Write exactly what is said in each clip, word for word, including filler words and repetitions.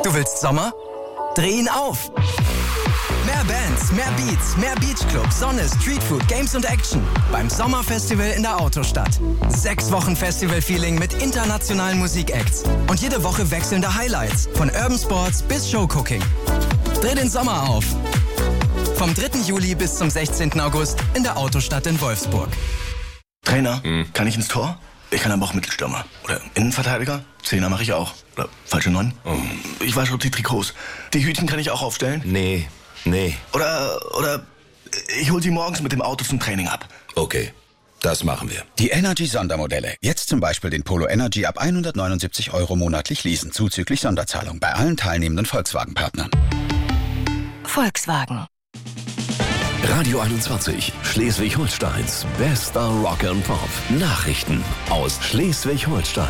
Du willst Sommer? Dreh ihn auf! Mehr Bands, mehr Beats, mehr Beachclub, Sonne, Streetfood, Games und Action beim Sommerfestival in der Autostadt. Sechs Wochen Festival-Feeling mit internationalen Musikacts und jede Woche wechselnde Highlights von Urban Sports bis Showcooking. Dreh den Sommer auf! Vom dritten Juli bis zum sechzehnten August in der Autostadt in Wolfsburg. Trainer, hm. kann ich ins Tor? Ich kann aber auch Mittelstürmer. Oder Innenverteidiger? Zehner mache ich auch. Oder falsche Neun? Oh. Ich wasche auch die Trikots. Die Hütchen kann ich auch aufstellen? Nee, nee. Oder, oder ich hol sie morgens mit dem Auto zum Training ab. Okay, das machen wir. Die Energy-Sondermodelle. Jetzt zum Beispiel den Polo Energy ab hundertneunundsiebzig Euro monatlich leasen, zuzüglich Sonderzahlung bei allen teilnehmenden Volkswagen-Partnern. Volkswagen. Radio einundzwanzig, Schleswig-Holsteins bester Rock and Pop. Nachrichten aus Schleswig-Holstein.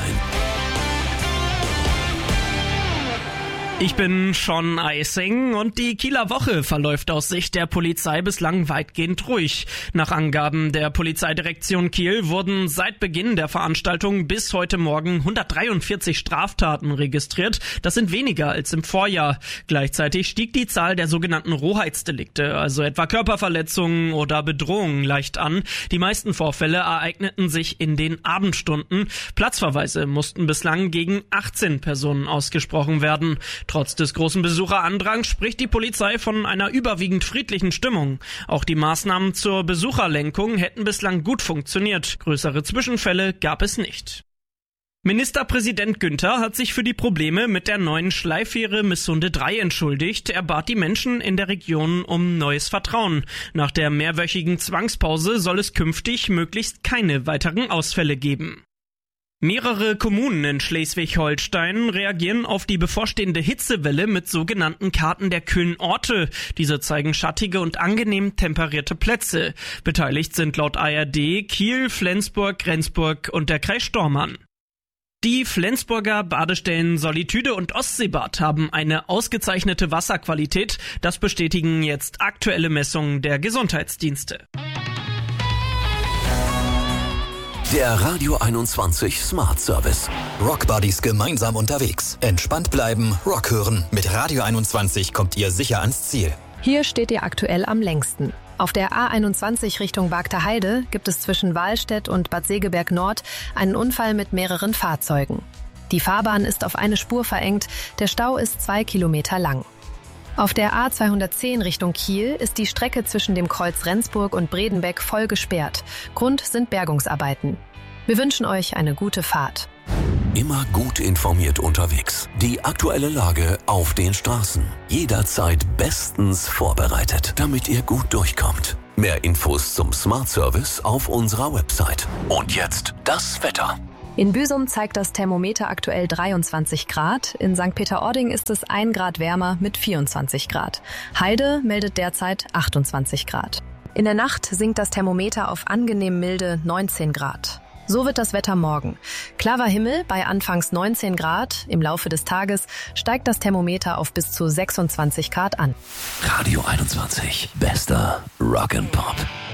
Ich bin Sean Eising und die Kieler Woche verläuft aus Sicht der Polizei bislang weitgehend ruhig. Nach Angaben der Polizeidirektion Kiel wurden seit Beginn der Veranstaltung bis heute Morgen hundertdreiundvierzig Straftaten registriert. Das sind weniger als im Vorjahr. Gleichzeitig stieg die Zahl der sogenannten Rohheitsdelikte, also etwa Körperverletzungen oder Bedrohungen, leicht an. Die meisten Vorfälle ereigneten sich in den Abendstunden. Platzverweise mussten bislang gegen achtzehn Personen ausgesprochen werden. Trotz des großen Besucherandrangs spricht die Polizei von einer überwiegend friedlichen Stimmung. Auch die Maßnahmen zur Besucherlenkung hätten bislang gut funktioniert. Größere Zwischenfälle gab es nicht. Ministerpräsident Günther hat sich für die Probleme mit der neuen Schleiffähre Missunde drei entschuldigt. Er bat die Menschen in der Region um neues Vertrauen. Nach der mehrwöchigen Zwangspause soll es künftig möglichst keine weiteren Ausfälle geben. Mehrere Kommunen in Schleswig-Holstein reagieren auf die bevorstehende Hitzewelle mit sogenannten Karten der kühlen Orte. Diese zeigen schattige und angenehm temperierte Plätze. Beteiligt sind laut A R D Kiel, Flensburg, Rendsburg und der Kreis Stormarn. Die Flensburger Badestellen Solitude und Ostseebad haben eine ausgezeichnete Wasserqualität. Das bestätigen jetzt aktuelle Messungen der Gesundheitsdienste. Der Radio einundzwanzig Smart Service. Rock Buddies gemeinsam unterwegs. Entspannt bleiben, Rock hören. Mit Radio einundzwanzig kommt ihr sicher ans Ziel. Hier steht ihr aktuell am längsten. Auf der A einundzwanzig Richtung Bagter Heide gibt es zwischen Wahlstedt und Bad Segeberg Nord einen Unfall mit mehreren Fahrzeugen. Die Fahrbahn ist auf eine Spur verengt, der Stau ist zwei Kilometer lang. Auf der A zweihundertzehn Richtung Kiel ist die Strecke zwischen dem Kreuz Rendsburg und Bredenbeck voll gesperrt. Grund sind Bergungsarbeiten. Wir wünschen euch eine gute Fahrt. Immer gut informiert unterwegs. Die aktuelle Lage auf den Straßen. Jederzeit bestens vorbereitet, damit ihr gut durchkommt. Mehr Infos zum Smart Service auf unserer Website. Und jetzt das Wetter. In Büsum zeigt das Thermometer aktuell dreiundzwanzig Grad. In Sankt Peter-Ording ist es ein Grad wärmer mit vierundzwanzig Grad. Heide meldet derzeit achtundzwanzig Grad. In der Nacht sinkt das Thermometer auf angenehm milde neunzehn Grad. So wird das Wetter morgen. Klarer Himmel bei anfangs neunzehn Grad. Im Laufe des Tages steigt das Thermometer auf bis zu sechsundzwanzig Grad an. Radio einundzwanzig. Bester Rock and Pop.